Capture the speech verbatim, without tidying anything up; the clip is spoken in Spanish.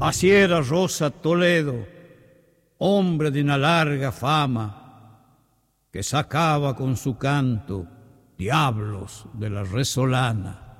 Así era Rosa Toledo, hombre de una larga fama, que sacaba con su canto diablos de la resolana.